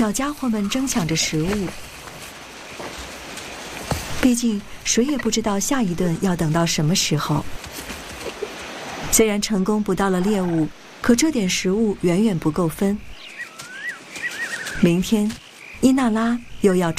小家伙们争抢着食物，毕竟谁也不知道下一顿要等到什么时候。虽然成功捕到了猎物，可这点食物远远不够分。明天，伊娜拉又要